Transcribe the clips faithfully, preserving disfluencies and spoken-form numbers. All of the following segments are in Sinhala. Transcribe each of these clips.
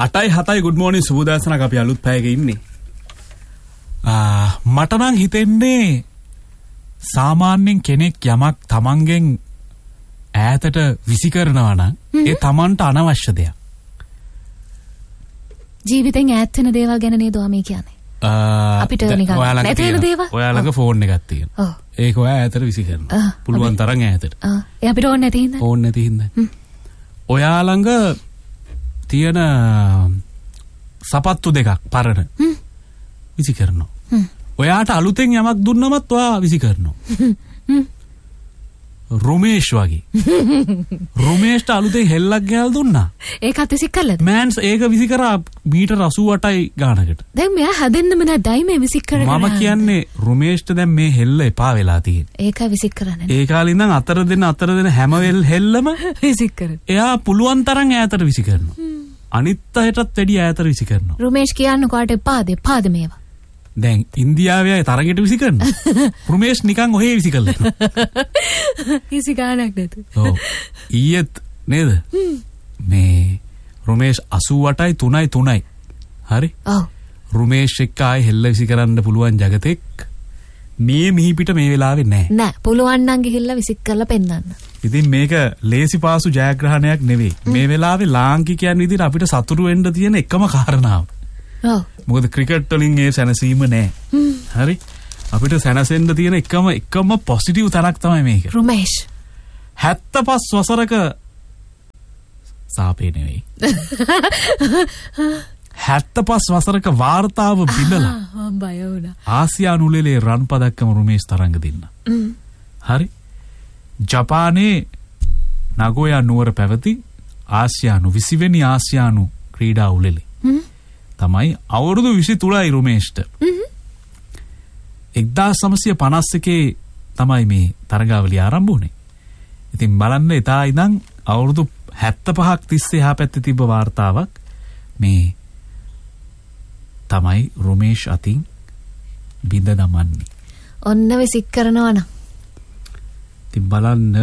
අටයි හතයි good morning සුබෝදෑසනක් අපි අලුත් පැයක ඉන්නේ. ආ මට නම් හිතෙන්නේ සාමාන්‍යයෙන් කෙනෙක් යමක් තමන්ගෙන් ඈතට විසි කරනවා නම් ඒ තමන්ට අනවශ්‍ය දෙයක්. ජීවිතෙන් ඈත් වෙන දේවල් ගැන නේද මේ කියන්නේ? අපිට නිකන් නැති වෙන දේවල්. ඔයාලගේ ෆෝන් එකක් තියෙනවා. ඔව්. ඒක ඔයා ඈතට විසි කරනවා. පුළුවන් තරම් ඈතට. ආ. ඒ අපිට ඕනේ නැති හින්දා. ඕනේ නැති හින්දා. ඔයා ළඟ තියෙන සපත්තු දෙකක් පරණ විසි කරනවා. ඔයාට අලුතෙන් යමක් දුන්නමත් ඔයා විසි කරනවා. රොමේෂ් වගේ. රොමේෂ්ට අලුතෙන් හෙල්ලක් ගෑල් දුන්නා. ඒකත් විසි කළාද? මෑන්ස් ඒක විසි කරා මීටර් අසූ අටයි ගානකට. දැන් මෙයා හැදෙන්නම නැද්දයි මේ විසි කරගෙන. මම කියන්නේ රොමේෂ්ට දැන් මේ හෙල්ල එපා වෙලා තියෙන්නේ. ඒකයි විසි කරන්නේ. ඒ කාලේ ඉඳන් අතර දෙන අතර දෙන හැම හෙල්ලම විසි කරන. එයා පුළුවන් තරම් ඈතට විසි කරනවා. අනිත් අයටත් වැඩි ඈතට විසි කරනවා. රොමේෂ් කියන්නේ කාට එපාද? එපාද මේවා. දැන් ඉන්දියාවේ අය තරගෙට විසි කරනවා. රොමේෂ් නිකන් ඔහේ විසි කළා. කිසි ගාණක් නැතු. ඔව්. ඊයේත් නේද? මේ රොමේෂ් අසූ අටයි තුනයි තුනයි. හරි? ඔව්. රොමේෂ් එක්ක ආයේ හෙල්ල විසි කරන්න පුළුවන් జగතෙක් මේ මිහි පිට මේ වෙලාවේ නැහැ. නෑ. පුළුවන් නම් ගිහිල්ලා විසි කරලා පෙන්නන්න. ඉතින් මේක ලේසි පාසු ජයග්‍රහණයක් නෙවෙයි. මේ වෙලාවේ ලාංකිකයන් විදිහට අපිට සතුරු වෙන්න තියෙන එකම කාරණාව. ඔව්. මොකද ක්‍රිකට් වලින් ඒ සැනසීම නැහැ. හරි? අපිට සැනසෙන්න තියෙන එකම එකම පොසිටිව් තැනක් තමයි මේක. රොමේෂ් හැත්තෑ පස් වසරක සාපේ නෙවෙයි. හැත්තෑ පස් වසරක වාර්තාව බිඳලා බය වුණා. ආසියානු ලෙලේ රන් පදක්කම රොමේෂ් තරංග දෙන්න. හරි? ජපානයේ නගෝයා නුවර පැවති ආසියානු විසි වෙනි ආසියානු ක්‍රීඩා උළෙලේ තමයි අවුරුදු විසි තුනයි රොමේෂ්ට. එක්දාස් නවසිය පනස් එකේ තමයි මේ තරගාවලිය ආරම්භ වුණේ. ඉතින් බලන්න එදා ඉඳන් අවුරුදු හැත්තෑ පහක් තිස්සේ එහා පැත්තේ තිබ්බ වාර්තාවක් මේ තමයි රොමේෂ් අතින් බිඳ දමන්නේ. ඔන්න විසි කරනවා නම්. ඉතින් බලන්න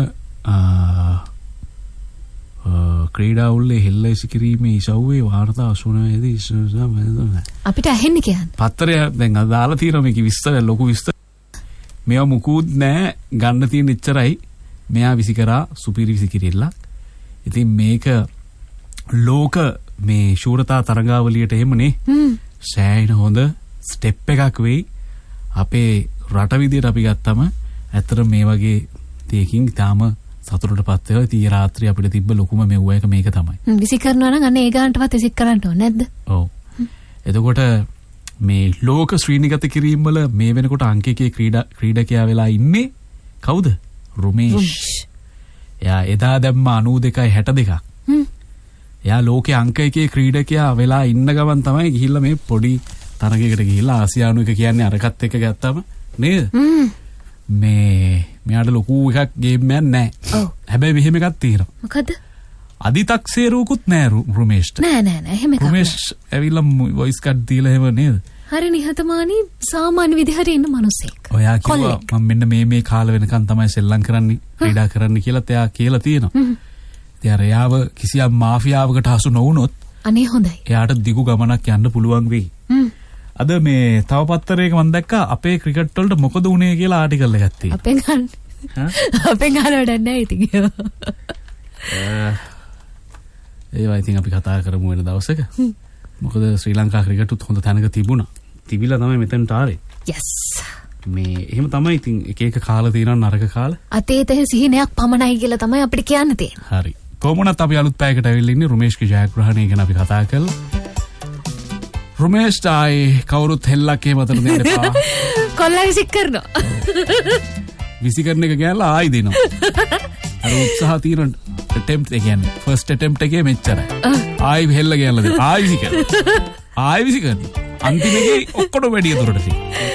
ක්‍රීඩා උල්ලේ හෙල්ල විසි කිරීමේ ඉසව්වේ වාර්තා අසුනේදී අපිට ඇහෙන්නේ කියන්නේ. පත්තරය දැන් අද දාලා තියෙනවා මේක විස්තර ලොකු විස්තර. මේවා මුකුත් නැහැ ගන්න තියෙන ඉච්චරයි. මෙයා විසි කරා සුපිරි විසි කිරිල්ලක්. ඉතින් මේක ලෝක මේ ශූරතා තරගාවලියට එහෙමනේ. සෑහෙන හොඳ ස්ටෙප් එකක් වෙයි. අපේ රට විදියට අපි ගත්තම ඇත්තට මේ වගේ දෙයකින් තාම සතුටට පත් වෙලා ඊ රාත්‍රියේ අපිට තිබ්බ ලොකුම මෙව්ව එක මේක තමයි. විසි කරනවා නම් අනේ ඒ ගානටවත් විසි කරන්න ඕනේ නැද්ද? ඔව්. එතකොට මේ ලෝක ශ්‍රීනිගත කිරීම වල මේ වෙනකොට අංක එකේ ක්‍රීඩා ක්‍රීඩකයා වෙලා ඉන්නේ කවුද? රොමේෂ්. එයා එදා දැම්ම අනූ දෙකයි හැට දෙකක්. හ්ම්. එයා ලෝකේ අංක එකේ ක්‍රීඩකයා වෙලා ඉන්න ගමන් තමයි ගිහිල්ලා මේ පොඩි තරගයකට ගිහිල්ලා ආසියානු එක කියන්නේ අරකට එක ගත්තම නේද? හ්ම්. මේ මෙයාට ලොකු එකක් ගේම් එකක් නැහැ. ඔව්. හැබැයි මෙහෙම එකක් තියෙනවා. මොකද? අදි탁සේරුකුත් නැහැ රුමේෂ්ට. නෑ නෑ නෑ එහෙම එකක්. රුමේෂ් ඇවිල්ලා වොයිස් කට් දීලා එහෙම නේද? හරි නිහතමානී සාමාන්‍ය විදිහට ඉන්න මිනිසෙක්. ඔයා කිව්වා මම මෙන්න මේ මේ කාල වෙනකන් තමයි සෙල්ලම් කරන්නේ ක්‍රීඩා කරන්න කියලා එයා කියලා තියෙනවා. ඉතින් අර එයාව කිසියම් මාෆියාවකට හසු නොවුනොත් අනේ හොඳයි. එයාට දිගු ගමනක් යන්න පුළුවන් වෙයි. අද මේ තව පත්තරයක මම දැක්කා අපේ ක්‍රිකට් වලට මොකද උනේ කියලා ආටිකල් එකක් තියෙනවා. අපෙන් ගන්න. අපෙන් ගන්න වැඩක් නැහැ ඉතින්. ඒවා ඉතින් අපි කතා කරමු වෙන දවසක. මොකද ශ්‍රී ලංකා ක්‍රිකට්ුත් හොඳ තැනක තිබුණා. තිබිලා තමයි මෙතනට ආවේ. yes. මේ එහෙම තමයි ඉතින් එක එක කාල තියෙනවා නරක කාල. අතීතයේ සිහිනයක් පමණයි කියලා තමයි අපිට කියන්න තියෙන්නේ. හරි. කොහොමවත් අපි අලුත් පැයකට ඇවිල්ලා ඉන්නේ රුමේෂ්ගේ ජයග්‍රහණය ගැන අපි කතා කළා. රුමේෂ් ආයි කවුරුත් හෙල්ලක් එහෙම අතන දෙන්න එපා. කොල්ලා විසි කරනවා. විසි කරන එක ගෑල්ලා ආයි දෙනවා. අර උත්සාහ තියෙන attempt එක කියන්නේ first attempt එකේ මෙච්චරයි. ආයි හෙල්ල ගෑල්ලා දෙනවා. ආයි විසි කරනවා. ආයි විසි කරනවා. අන්තිමේදී ඔක්කොම වැඩි දුරට තියෙනවා.